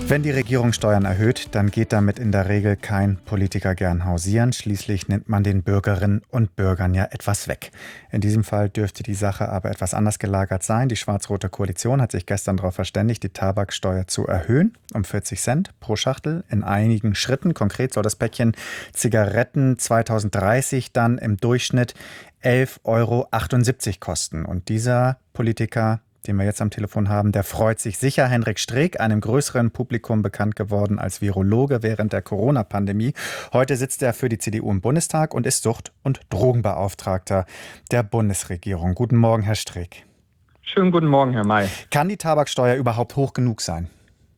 Wenn die Regierung Steuern erhöht, dann geht damit in der Regel kein Politiker gern hausieren. Schließlich nimmt man den Bürgerinnen und Bürgern ja etwas weg. In diesem Fall dürfte die Sache aber etwas anders gelagert sein. Die schwarz-rote Koalition hat sich gestern darauf verständigt, die Tabaksteuer zu erhöhen um 40 Cent pro Schachtel in einigen Schritten. Konkret soll das Päckchen Zigaretten 2030 dann im Durchschnitt 11,78 € kosten. Und dieser Politiker, den wir jetzt am Telefon haben, der freut sich sicher. Henrik Streeck, einem größeren Publikum bekannt geworden als Virologe während der Corona-Pandemie. Heute sitzt er für die CDU im Bundestag und ist Sucht- und Drogenbeauftragter der Bundesregierung. Guten Morgen, Herr Streeck. Schönen guten Morgen, Herr May. Kann die Tabaksteuer überhaupt hoch genug sein?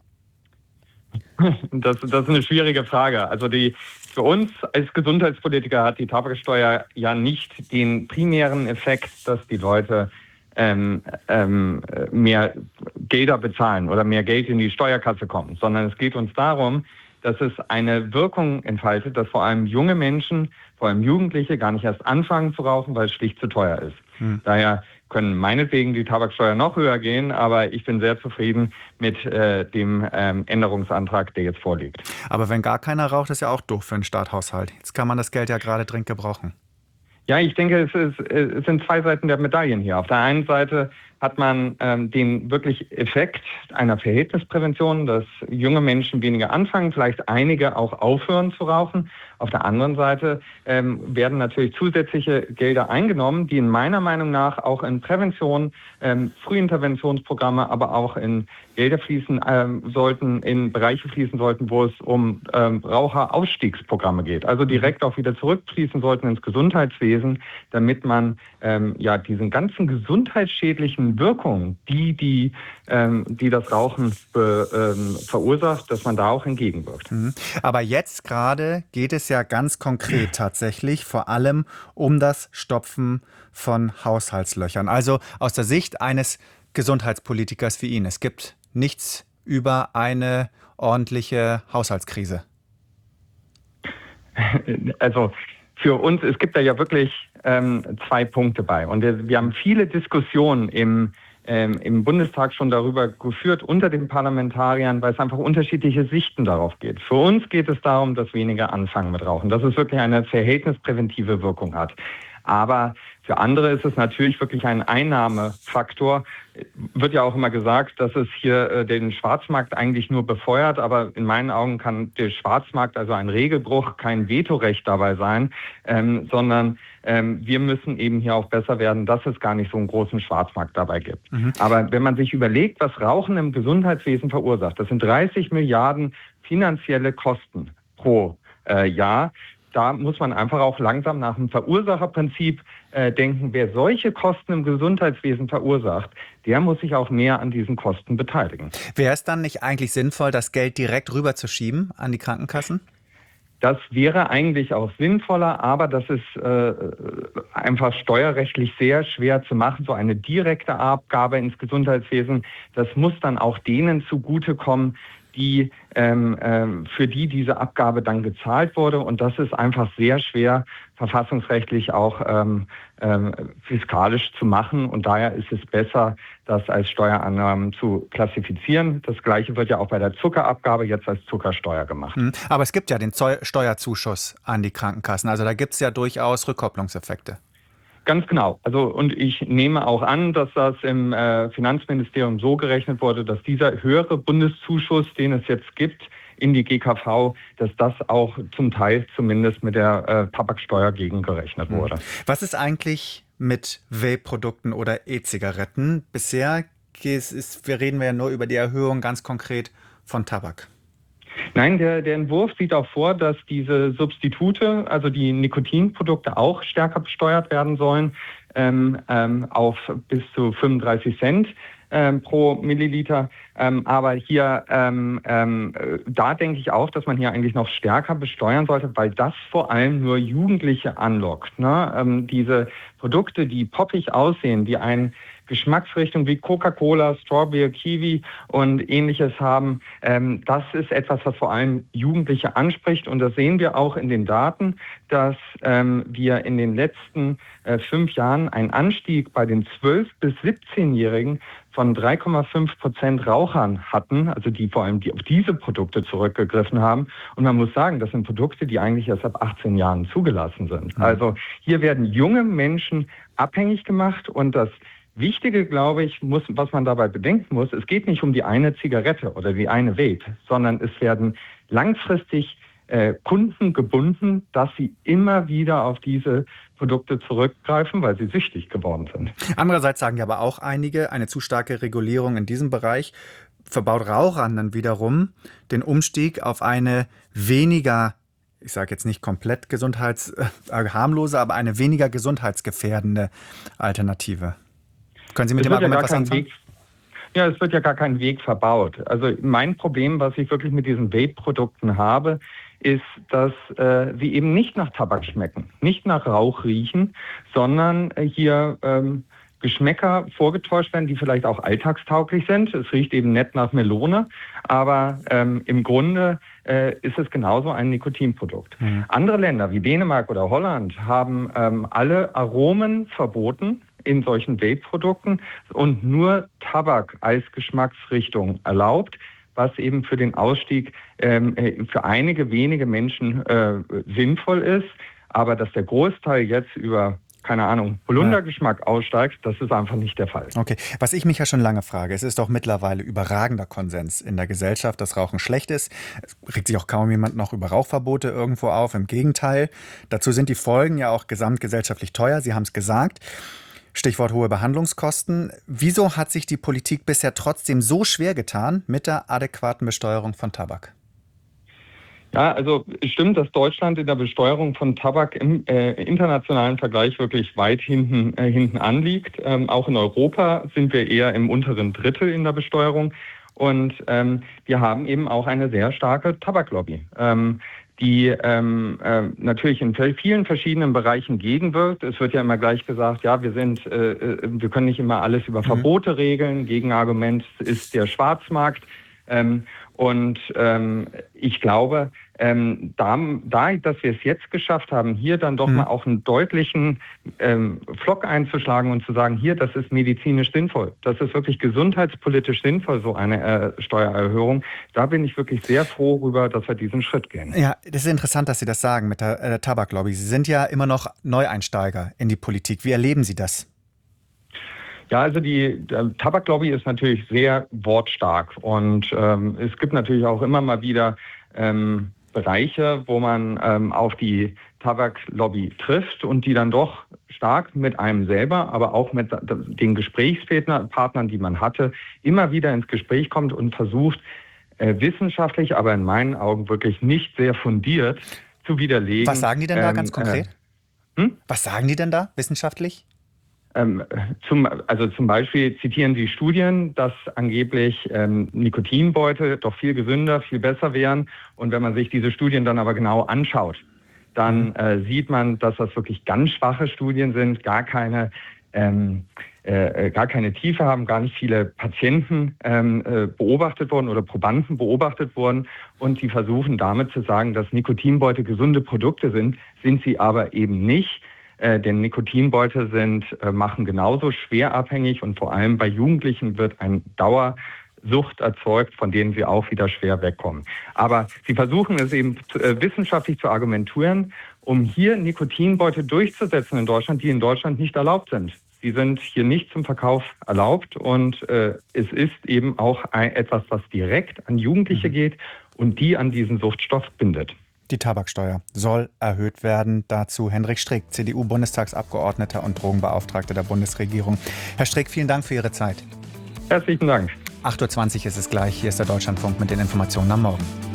Das ist eine schwierige Frage. Also für uns als Gesundheitspolitiker hat die Tabaksteuer ja nicht den primären Effekt, dass die Leute mehr Gelder bezahlen oder mehr Geld in die Steuerkasse kommt, sondern es geht uns darum, dass es eine Wirkung entfaltet, dass vor allem junge Menschen, vor allem Jugendliche, gar nicht erst anfangen zu rauchen, weil es schlicht zu teuer ist. Daher können meinetwegen die Tabaksteuer noch höher gehen, aber ich bin sehr zufrieden mit dem Änderungsantrag, der jetzt vorliegt. Aber wenn gar keiner raucht, ist ja auch doof für den Staatshaushalt. Jetzt kann man das Geld ja gerade dringend gebrauchen. Ja, ich denke, es sind zwei Seiten der Medaillen hier. Auf der einen Seite hat man den wirklich Effekt einer Verhältnisprävention, dass junge Menschen weniger anfangen, vielleicht einige auch aufhören zu rauchen. Auf der anderen Seite werden natürlich zusätzliche Gelder eingenommen, die in meiner Meinung nach auch in Prävention, Frühinterventionsprogramme, aber auch in Gelder fließen sollten, in Bereiche fließen sollten, wo es um Raucherausstiegsprogramme geht. Also direkt auch wieder zurückfließen sollten ins Gesundheitswesen, damit man diesen ganzen gesundheitsschädlichen Wirkungen, die das Rauchen verursacht, dass man da auch entgegenwirkt. Aber jetzt gerade geht es ja ganz konkret tatsächlich vor allem um das Stopfen von Haushaltslöchern. Also aus der Sicht eines Gesundheitspolitikers wie ihn. Es gibt nichts über eine ordentliche Haushaltskrise. Also für uns, es gibt da ja wirklich zwei Punkte bei. Und wir haben viele Diskussionen im Bundestag schon darüber geführt unter den Parlamentariern, weil es einfach unterschiedliche Sichten darauf geht. Für uns geht es darum, dass weniger anfangen mit Rauchen, dass es wirklich eine verhältnispräventive Wirkung hat. Aber für andere ist es natürlich wirklich ein Einnahmefaktor. Wird ja auch immer gesagt, dass es hier den Schwarzmarkt eigentlich nur befeuert. Aber in meinen Augen kann der Schwarzmarkt, also ein Regelbruch, kein Vetorecht dabei sein, sondern wir müssen eben hier auch besser werden, dass es gar nicht so einen großen Schwarzmarkt dabei gibt. Aber wenn man sich überlegt, was Rauchen im Gesundheitswesen verursacht, das sind 30 Milliarden finanzielle Kosten pro Jahr. Da muss man einfach auch langsam nach dem Verursacherprinzip denken. Wer solche Kosten im Gesundheitswesen verursacht, der muss sich auch mehr an diesen Kosten beteiligen. Wäre es dann nicht eigentlich sinnvoll, das Geld direkt rüberzuschieben an die Krankenkassen? Das wäre eigentlich auch sinnvoller, aber das ist einfach steuerrechtlich sehr schwer zu machen. So eine direkte Abgabe ins Gesundheitswesen, das muss dann auch denen zugutekommen, für die diese Abgabe dann gezahlt wurde. Und das ist einfach sehr schwer, verfassungsrechtlich auch fiskalisch zu machen. Und daher ist es besser, das als Steuerannahmen zu klassifizieren. Das Gleiche wird ja auch bei der Zuckerabgabe jetzt als Zuckersteuer gemacht. Aber es gibt ja den Steuerzuschuss an die Krankenkassen. Also da gibt es ja durchaus Rückkopplungseffekte. Ganz genau. Also, und ich nehme auch an, dass das im Finanzministerium so gerechnet wurde, dass dieser höhere Bundeszuschuss, den es jetzt gibt, in die GKV, dass das auch zum Teil zumindest mit der Tabaksteuer gegengerechnet wurde. Was ist eigentlich mit Vape-Produkten oder E-Zigaretten? Bisher reden wir ja nur über die Erhöhung ganz konkret von Tabak. Nein, der Entwurf sieht auch vor, dass diese Substitute, also die Nikotinprodukte, auch stärker besteuert werden sollen, auf bis zu 35 Cent pro Milliliter. Aber hier, da denke ich auch, dass man hier eigentlich noch stärker besteuern sollte, weil das vor allem nur Jugendliche anlockt. Ne? Diese Produkte, die poppig aussehen, die eine Geschmacksrichtung wie Coca-Cola, Strawberry, Kiwi und Ähnliches haben, das ist etwas, was vor allem Jugendliche anspricht. Und das sehen wir auch in den Daten, dass wir in den letzten 5 Jahren einen Anstieg bei den 12- bis 17-Jährigen von 3,5% Rauchern hatten, also die vor allem die auf diese Produkte zurückgegriffen haben. Und man muss sagen, das sind Produkte, die eigentlich erst ab 18 Jahren zugelassen sind. Also hier werden junge Menschen abhängig gemacht und das Wichtige, glaube ich, was man dabei bedenken muss, es geht nicht um die eine Zigarette oder die eine Vape, sondern es werden langfristig Kunden gebunden, dass sie immer wieder auf diese Produkte zurückgreifen, weil sie süchtig geworden sind. Andererseits sagen ja aber auch einige, eine zu starke Regulierung in diesem Bereich verbaut Rauchern dann wiederum den Umstieg auf eine weniger, ich sage jetzt nicht komplett harmlose, aber eine weniger gesundheitsgefährdende Alternative. Können Sie mit dem Argument was anfangen? Ja, es wird ja gar kein Weg verbaut. Also mein Problem, was ich wirklich mit diesen Vape-Produkten habe, ist, dass sie eben nicht nach Tabak schmecken, nicht nach Rauch riechen, sondern hier Geschmäcker vorgetäuscht werden, die vielleicht auch alltagstauglich sind. Es riecht eben nett nach Melone, aber im Grunde ist es genauso ein Nikotinprodukt. Andere Länder wie Dänemark oder Holland haben alle Aromen verboten in solchen Vape-Produkten und nur Tabak als Geschmacksrichtung erlaubt, was eben für den Ausstieg für einige wenige Menschen sinnvoll ist. Aber dass der Großteil jetzt über, keine Ahnung, Holundergeschmack aussteigt, das ist einfach nicht der Fall. Okay, was ich mich ja schon lange frage, es ist doch mittlerweile überragender Konsens in der Gesellschaft, dass Rauchen schlecht ist. Es regt sich auch kaum jemand noch über Rauchverbote irgendwo auf, im Gegenteil. Dazu sind die Folgen ja auch gesamtgesellschaftlich teuer, Sie haben es gesagt. Stichwort hohe Behandlungskosten. Wieso hat sich die Politik bisher trotzdem so schwer getan mit der adäquaten Besteuerung von Tabak? Ja, also es stimmt, dass Deutschland in der Besteuerung von Tabak im internationalen Vergleich wirklich weit hinten anliegt. Auch in Europa sind wir eher im unteren Drittel in der Besteuerung. Und wir haben eben auch eine sehr starke Tabaklobby, die natürlich in vielen verschiedenen Bereichen gegenwirkt. Es wird ja immer gleich gesagt, ja, wir können nicht immer alles über Verbote regeln. Gegenargument ist der Schwarzmarkt. Ich glaube, dass wir es jetzt geschafft haben, hier dann doch mal auch einen deutlichen Pflock einzuschlagen und zu sagen, hier, das ist medizinisch sinnvoll, das ist wirklich gesundheitspolitisch sinnvoll, so eine Steuererhöhung. Da bin ich wirklich sehr froh darüber, dass wir diesen Schritt gehen. Ja, das ist interessant, dass Sie das sagen mit der Tabaklobby. Sie sind ja immer noch Neueinsteiger in die Politik. Wie erleben Sie das? Ja, also die Tabaklobby ist natürlich sehr wortstark und es gibt natürlich auch immer mal wieder Bereiche, wo man auf die Tabaklobby trifft und die dann doch stark mit einem selber, aber auch mit den Gesprächspartnern, die man hatte, immer wieder ins Gespräch kommt und versucht, wissenschaftlich, aber in meinen Augen wirklich nicht sehr fundiert zu widerlegen. Was sagen die denn da ganz konkret? Was sagen die denn da wissenschaftlich? Zum Beispiel zitieren sie Studien, dass angeblich Nikotinbeutel doch viel gesünder, viel besser wären. Und wenn man sich diese Studien dann aber genau anschaut, dann sieht man, dass das wirklich ganz schwache Studien sind, gar keine Tiefe haben, gar nicht viele Patienten beobachtet wurden oder Probanden beobachtet wurden. Und die versuchen damit zu sagen, dass Nikotinbeutel gesunde Produkte sind sie aber eben nicht. Denn Nikotinbeutel machen genauso schwer abhängig und vor allem bei Jugendlichen wird eine Dauersucht erzeugt, von denen sie auch wieder schwer wegkommen. Aber sie versuchen es eben wissenschaftlich zu argumentieren, um hier Nikotinbeutel durchzusetzen in Deutschland, die in Deutschland nicht erlaubt sind. Sie sind hier nicht zum Verkauf erlaubt und es ist eben auch etwas, was direkt an Jugendliche geht und die an diesen Suchtstoff bindet. Die Tabaksteuer soll erhöht werden. Dazu Hendrik Streeck, CDU-Bundestagsabgeordneter und Drogenbeauftragter der Bundesregierung. Herr Streeck, vielen Dank für Ihre Zeit. Herzlichen Dank. 8:20 Uhr ist es gleich. Hier ist der Deutschlandfunk mit den Informationen am Morgen.